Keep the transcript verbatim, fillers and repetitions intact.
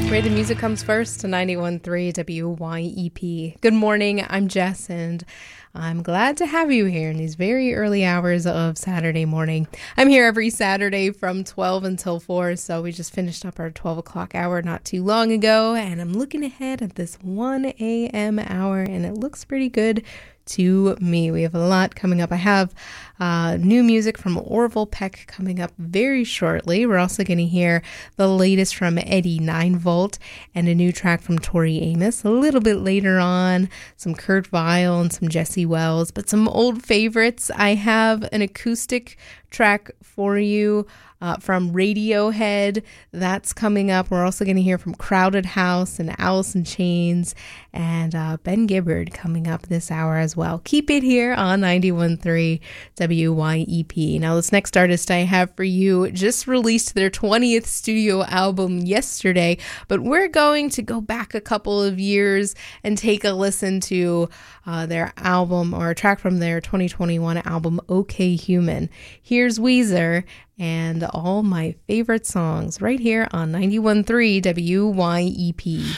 Where the music comes first to ninety-one point three W Y E P. Good morning, I'm Jess, and I'm glad to have you here in these very early hours of Saturday morning. I'm here every Saturday from twelve until four, so we just finished up our twelve o'clock hour not too long ago, and I'm looking ahead at this one a.m. hour, and it looks pretty good to me. We have a lot coming up. I have uh, new music from Orville Peck coming up very shortly. We're also going to hear the latest from Eddie nine volt and a new track from Tori Amos. A little bit later on, some Kurt Vile and some Jesse Wells, but some old favorites. I have an acoustic track for you uh, from Radiohead. That's coming up. We're also going to hear from Crowded House and Alice in Chains and uh, Ben Gibbard coming up this hour as well. Keep it here on ninety-one point three W Y E P. Now, this next artist I have for you just released their twentieth studio album yesterday, but we're going to go back a couple of years and take a listen to uh, their album or a track from their twenty twenty-one album, OK Human. Here's Weezer and all my favorite songs right here on ninety-one point three W Y E P.